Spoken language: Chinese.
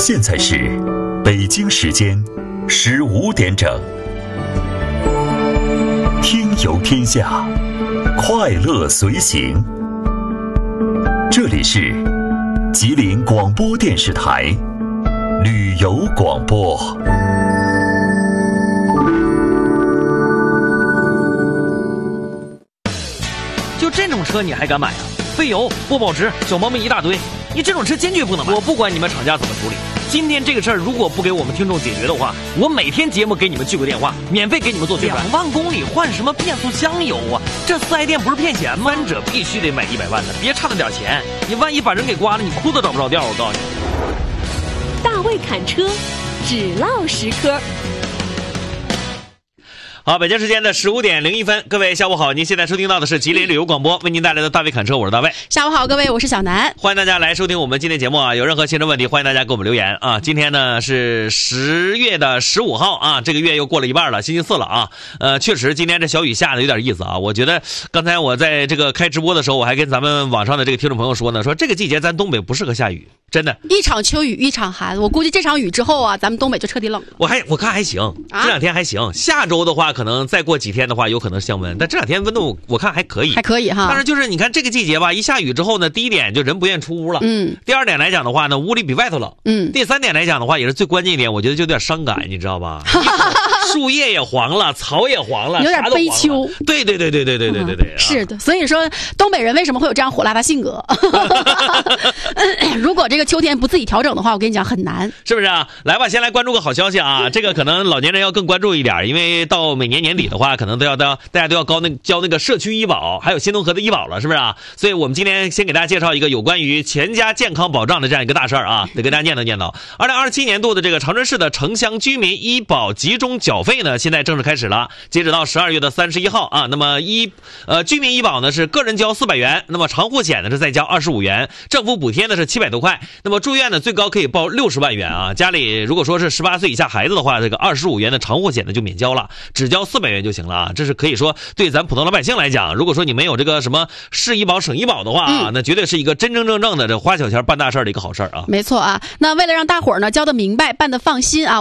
现在是北京时间15点整。听游天下，快乐随行。这里是吉林广播电视台旅游广播。 就这种车你还敢买啊？费油、不保值、小毛病一大堆，你这种车坚决不能买。我不管你们厂家怎么处理，今天这个事儿如果不给我们听众解决的话，我每天节目给你们去个电话，免费给你们做宣传。2万公里换什么变速箱油啊？这四 S 店不是骗钱吗？三者必须得买100万的，别差那点钱，你万一把人给刮了，你裤子找不着调。我告诉你， 大卫侃车，只唠实科。 好，北京时间的15点01分，各位下午好，您现在收听到的是吉林旅游广播为您带来的大卫侃车，我是大卫。 下午好，各位，我是小南， 欢迎大家来收听我们今天节目啊！有任何行车问题，欢迎大家给我们留言啊！今天呢是10月的15号啊，这个月又过了一半了，星期四了啊。确实今天这小雨下的有点意思啊。我觉得刚才我在这个开直播的时候，我还跟咱们网上的这个听众朋友说呢，说这个季节咱东北不适合下雨，真的。 一场秋雨一场寒，我估计这场雨之后啊，咱们东北就彻底冷了。 我看还行，这两天还行。下周的话，可能再过几天的话，有可能降温，但这两天温度我看还可以， 还可以哈。 但是就是你看这个季节吧，一下雨之后呢，第一点就人不愿出屋了，第二点来讲的话呢，屋里比外头冷，第三点来讲的话，也是最关键一点，我觉得就有点伤感，你知道吧？树叶也黄了，草也黄了， 有点悲秋。 对， 是的，所以说东北人为什么会有这样火辣的性格？如果这个秋天不自己调整的话，我跟你讲很难， 是不是啊？来吧，先来关注个好消息啊！这个可能老年人要更关注一点，因为到每年年底的话，可能大家都要交那个社区医保，还有新农合的医保了，是不是啊？所以我们今天先给大家介绍一个有关于全家健康保障的这样一个大事儿啊，得跟大家念叨。2027年度的这个长春市的城乡居民医保集中缴费呢，现在正式开始了，截止到12月的31号啊。那么居民医保呢是个人交400元，那么长户险呢是再交25元，政府补贴呢是700多块。那么住院呢最高可以报60万元啊。家里如果说是18岁以下孩子的话，这个25元的长户险呢就免交了，只交400元就行了啊。这是可以说对咱普通老百姓来讲，如果说你没有这个什么市医保省医保的话啊，那绝对是一个真真正正的这花小钱办大事的一个好事啊。 没错啊。那为了让大伙儿呢交得明白，办得放心啊，